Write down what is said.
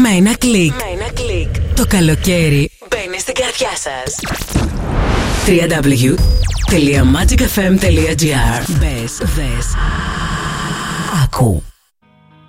Με ένα κλικ. Το καλοκαίρι μπαίνει στην καρδιά σας. www.magicfm.gr. Μπες, δες, άκου.